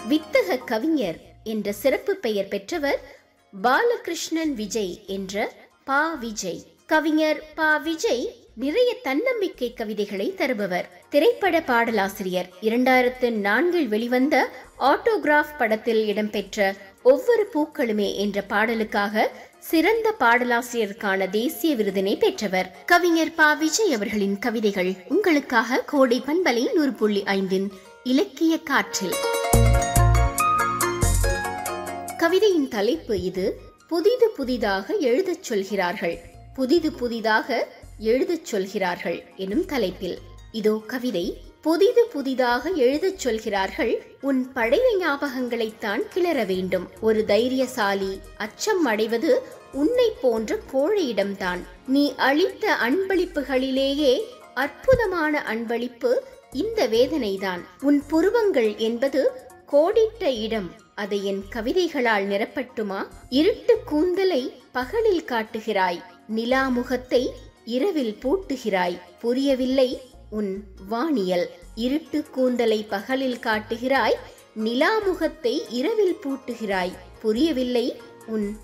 வித்தக கவிஞர் என்ற சிறப்பு பெயர் பெற்றவர் பாலகிருஷ்ணன் விஜய் என்ற பா. விஜய். கவிஞர் பா. விஜய் நிறைய தன்னம்பிக்கை கவிதைகளை தருபவர். திரைப்பட பாடலாசிரியர். 2004 வெளிவந்த ஆட்டோகிராஃப் படத்தில் இடம்பெற்ற ஒவ்வொரு பூக்களுமே என்ற பாடலுக்காக சிறந்த பாடலாசிரியருக்கான தேசிய விருதினை பெற்றவர். கவிஞர் பா. விஜய் அவர்களின் கவிதைகள் உங்களுக்காக கோடை பண்பலை 100.5 இலக்கிய காற்றில். கவிதையின் தலைப்பு இது. புதிது புதிதாக எழுதச் சொல்கிறார்கள், புதிது புதிதாக எழுதச் சொல்கிறார்கள் எனும் தலைப்பில் இதோ கவிதை. புதிது புதிதாக எழுதச் சொல்கிறார்கள், உன் பழைய ஞாபகங்களைத்தான் கிளற வேண்டும். ஒரு தைரியசாலி அச்சம் அடைவது உன்னை போன்ற கோழையிடம்தான். நீ அளித்த அன்பளிப்புகளிலேயே அற்புதமான அன்பளிப்பு இந்த வேதனைதான். உன் புருவங்கள் என்பது கோடிட்ட இடம், அதை என் கவிதைகளால் நிரப்பட்டுமா? இருட்டு கூந்தலை பகலில் காட்டுகிறாய், நிலா முகத்தை இரவில் பூட்டுகிறாய். புரியவில்லை உன் வானியல். இருட்டு கூந்தலை பகலில் காட்டுகிறாய், நிலா முகத்தை இரவில் பூட்டுகிறாய். புரியவில்லை உன்